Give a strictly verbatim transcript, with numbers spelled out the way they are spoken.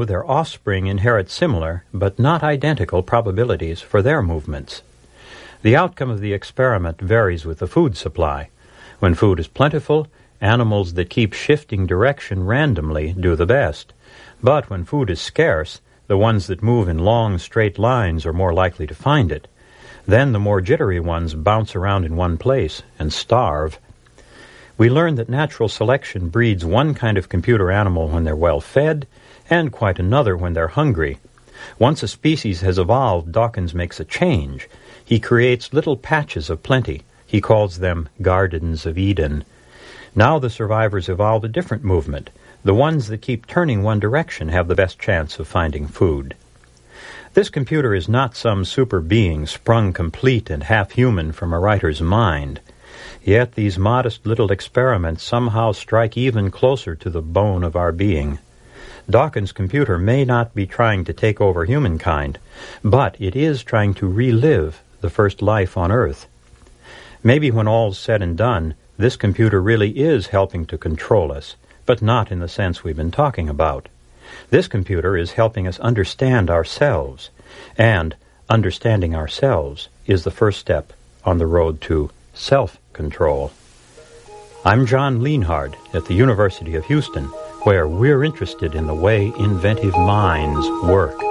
Their offspring inherit similar, but not identical, probabilities for their movements. The outcome of the experiment varies with the food supply. When food is plentiful, animals that keep shifting direction randomly do the best. But when food is scarce, the ones that move in long, straight lines are more likely to find it. Then the more jittery ones bounce around in one place and starve. We learn that natural selection breeds one kind of computer animal when they're well fed, and quite another when they're hungry. Once a species has evolved, Dawkins makes a change. He creates little patches of plenty. He calls them Gardens of Eden. Now the survivors evolve a different movement. The ones that keep turning one direction have the best chance of finding food. This computer is not some super being sprung complete and half-human from a writer's mind. Yet these modest little experiments somehow strike even closer to the bone of our being. Dawkins' computer may not be trying to take over humankind, but it is trying to relive the first life on Earth. Maybe when all's said and done, this computer really is helping to control us, but not in the sense we've been talking about. This computer is helping us understand ourselves, and understanding ourselves is the first step on the road to self-control. I'm John Lienhard at the University of Houston, where we're interested in the way inventive minds work.